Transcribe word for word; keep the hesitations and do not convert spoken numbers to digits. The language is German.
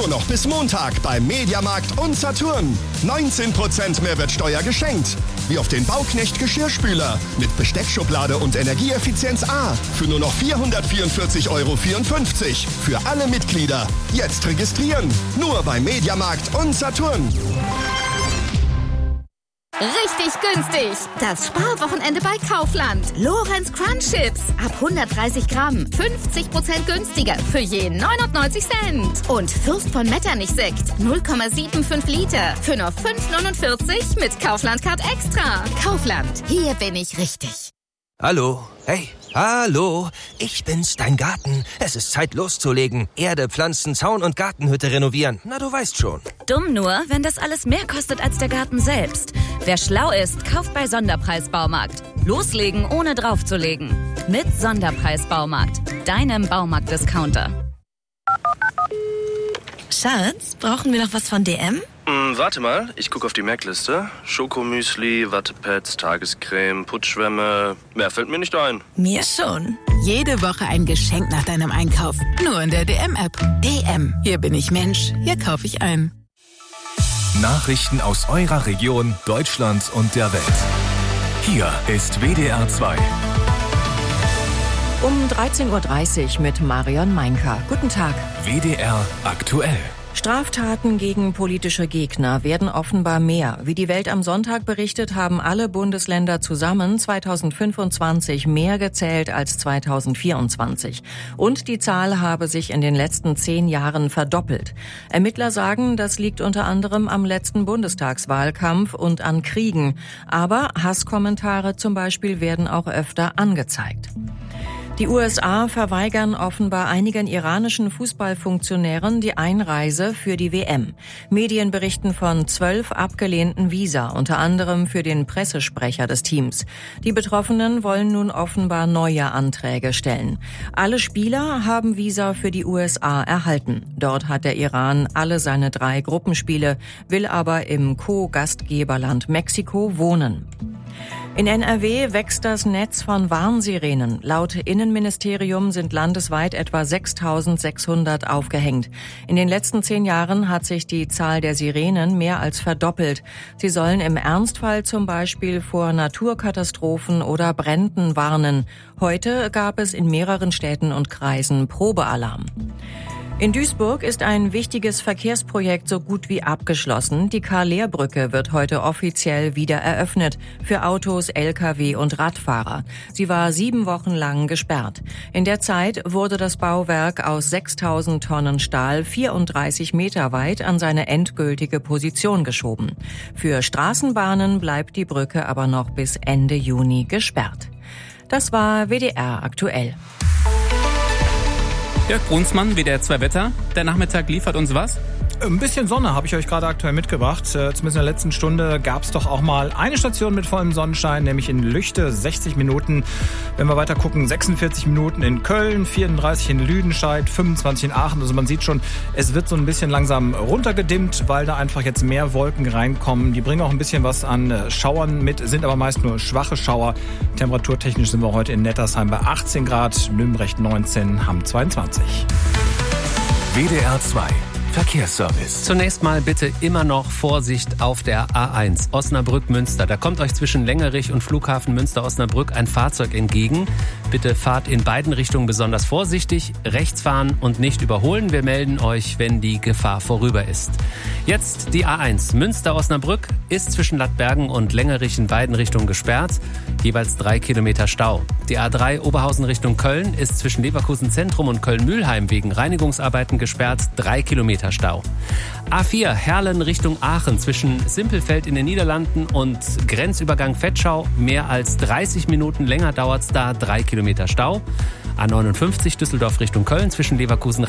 Nur noch bis Montag beim Mediamarkt und Saturn. neunzehn Prozent Mehrwertsteuer geschenkt. Wie auf den Bauknecht Geschirrspüler mit Besteckschublade und Energieeffizienz A für nur noch vierhundertvierundvierzig Euro vierundfünfzig. Für alle Mitglieder. Jetzt registrieren. Nur beim Mediamarkt und Saturn. Richtig günstig. Das Sparwochenende bei Kaufland. Lorenz Crunch Chips. Ab hundertdreißig Gramm. fünfzig Prozent günstiger. Für je neunundneunzig Cent. Und Fürst von Metternich Sekt. null Komma fünfundsiebzig Liter. Für nur fünf neunundvierzig mit Kaufland Card Extra. Kaufland. Hier bin ich richtig. Hallo. Hey. Hallo, ich bin's, dein Garten. Es ist Zeit loszulegen. Erde, Pflanzen, Zaun und Gartenhütte renovieren. Na, du weißt schon. Dumm nur, wenn das alles mehr kostet als der Garten selbst. Wer schlau ist, kauft bei Sonderpreis Baumarkt. Loslegen, ohne draufzulegen. Mit Sonderpreis Baumarkt. Deinem Baumarkt-Discounter. Schatz, brauchen wir noch was von D M? Mm, warte mal, ich gucke auf die Merkliste. Schokomüsli, Wattepads, Tagescreme, Putzschwämme. Mehr fällt mir nicht ein. Mir schon. Jede Woche ein Geschenk nach deinem Einkauf. Nur in der D M-App. D M. Hier bin ich Mensch. Hier kaufe ich ein. Nachrichten aus eurer Region, Deutschland und der Welt. Hier ist W D R zwei. Um dreizehn Uhr dreißig mit Marion Meinker. Guten Tag. W D R aktuell. Straftaten gegen politische Gegner werden offenbar mehr. Wie die Welt am Sonntag berichtet, haben alle Bundesländer zusammen zweitausendfünfundzwanzig mehr gezählt als zweitausendvierundzwanzig. Und die Zahl habe sich in den letzten zehn Jahren verdoppelt. Ermittler sagen, das liegt unter anderem am letzten Bundestagswahlkampf und an Kriegen. Aber Hasskommentare zum Beispiel werden auch öfter angezeigt. Die U S A verweigern offenbar einigen iranischen Fußballfunktionären die Einreise für die W M. Medien berichten von zwölf abgelehnten Visa, unter anderem für den Pressesprecher des Teams. Die Betroffenen wollen nun offenbar neue Anträge stellen. Alle Spieler haben Visa für die U S A erhalten. Dort hat der Iran alle seine drei Gruppenspiele, will aber im Co-Gastgeberland Mexiko wohnen. In N R W wächst das Netz von Warnsirenen. Laut Innenministerium sind landesweit etwa sechstausendsechshundert aufgehängt. In den letzten zehn Jahren hat sich die Zahl der Sirenen mehr als verdoppelt. Sie sollen im Ernstfall zum Beispiel vor Naturkatastrophen oder Bränden warnen. Heute gab es in mehreren Städten und Kreisen Probealarm. In Duisburg ist ein wichtiges Verkehrsprojekt so gut wie abgeschlossen. Die Karl-Lehr-Brücke wird heute offiziell wieder eröffnet für Autos, L K W und Radfahrer. Sie war sieben Wochen lang gesperrt. In der Zeit wurde das Bauwerk aus sechstausend Tonnen Stahl vierunddreißig Meter weit an seine endgültige Position geschoben. Für Straßenbahnen bleibt die Brücke aber noch bis Ende Juni gesperrt. Das war W D R aktuell. Jörg Brunsmann, W D R zwei Wetter. Der Nachmittag liefert uns was? Ein bisschen Sonne habe ich euch gerade aktuell mitgebracht. Zumindest in der letzten Stunde gab es doch auch mal eine Station mit vollem Sonnenschein, nämlich in Lüchte, sechzig Minuten. Wenn wir weiter gucken, sechsundvierzig Minuten in Köln, vierunddreißig in Lüdenscheid, fünfundzwanzig in Aachen. Also man sieht schon, es wird so ein bisschen langsam runtergedimmt, weil da einfach jetzt mehr Wolken reinkommen. Die bringen auch ein bisschen was an Schauern mit, sind aber meist nur schwache Schauer. Temperaturtechnisch sind wir heute in Nettersheim bei achtzehn Grad, Nürnberg neunzehn, Hamm zweiundzwanzig. W D R zwei Verkehrsservice. Zunächst mal bitte immer noch Vorsicht auf der A eins Osnabrück-Münster. Da kommt euch zwischen Längerich und Flughafen Münster-Osnabrück ein Fahrzeug entgegen. Bitte fahrt in beiden Richtungen besonders vorsichtig, rechts fahren und nicht überholen. Wir melden euch, wenn die Gefahr vorüber ist. Jetzt die A eins Münster-Osnabrück ist zwischen Lattbergen und Längerich in beiden Richtungen gesperrt. Jeweils drei Kilometer Stau. Die A drei Oberhausen Richtung Köln ist zwischen Leverkusen Zentrum und Köln-Mühlheim wegen Reinigungsarbeiten gesperrt. Drei Kilometer Stau. A vier Herlen Richtung Aachen zwischen Simpelfeld in den Niederlanden und Grenzübergang Vetschau. Mehr als dreißig Minuten länger dauert's da. Drei Kilometer Stau. A neunundfünfzig Düsseldorf Richtung Köln zwischen Leverkusen